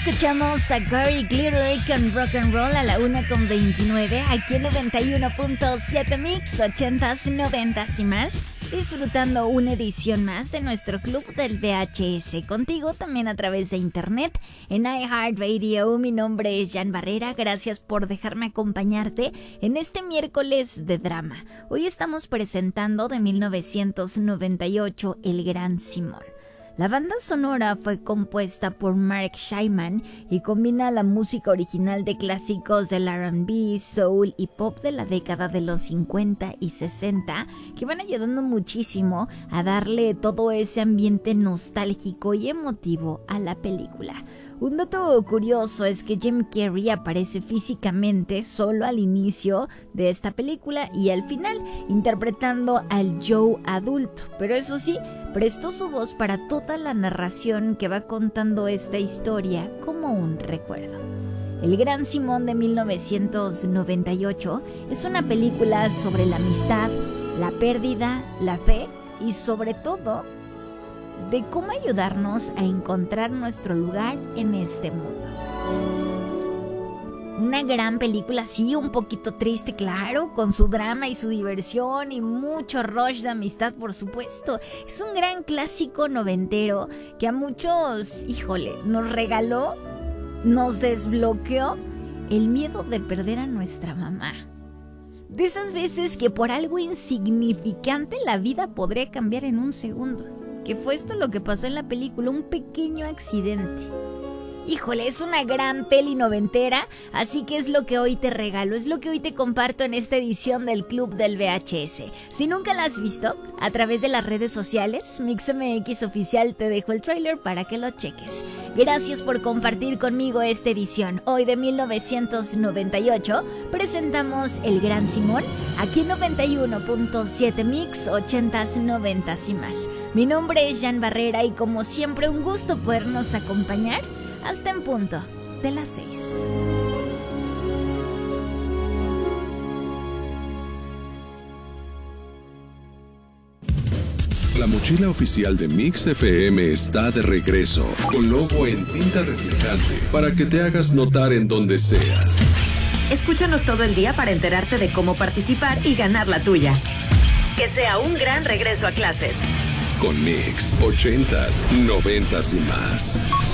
Escuchamos a Gary Glitter con Rock and Roll a la 1:29 aquí en 91.7 Mix, 80s, 90s y más. Disfrutando una edición más de nuestro Club del VHS. Contigo también a través de internet en iHeartRadio. Mi nombre es Jan Barrera. Gracias por dejarme acompañarte en este miércoles de drama. Hoy estamos presentando de 1998 El Gran Simón. La banda sonora fue compuesta por Mark Scheinman y combina la música original de clásicos del R&B, soul y pop de la década de los 50 y 60 que van ayudando muchísimo a darle todo ese ambiente nostálgico y emotivo a la película. Un dato curioso es que Jim Carrey aparece físicamente solo al inicio de esta película y al final interpretando al Joe adulto, pero eso sí, prestó su voz para toda la narración que va contando esta historia como un recuerdo. El Gran Simón de 1998 es una película sobre la amistad, la pérdida, la fe y sobre todo de cómo ayudarnos a encontrar nuestro lugar en este mundo. Una gran película, sí, un poquito triste, claro, con su drama y su diversión y mucho rush de amistad, por supuesto. Es un gran clásico noventero que a muchos, nos regaló, nos desbloqueó el miedo de perder a nuestra mamá. De esas veces que por algo insignificante la vida podría cambiar en un segundo. Que fue esto lo que pasó en la película, un pequeño accidente. Es una gran peli noventera, así que es lo que hoy te regalo, es lo que hoy te comparto en esta edición del Club del VHS. Si nunca la has visto, a través de las redes sociales, MixMX Oficial te dejo el tráiler para que lo cheques. Gracias por compartir conmigo esta edición. Hoy de 1998 presentamos El Gran Simón, aquí en 91.7 Mix, 80s, 90s y más. Mi nombre es Jan Barrera y como siempre un gusto podernos acompañar hasta en punto de las 6. La mochila oficial de Mix FM está de regreso, con logo en tinta reflejante, para que te hagas notar en donde sea. Escúchanos todo el día para enterarte de cómo participar y ganar la tuya. Que sea un gran regreso a clases. Con Mix, 80s, 90s y más.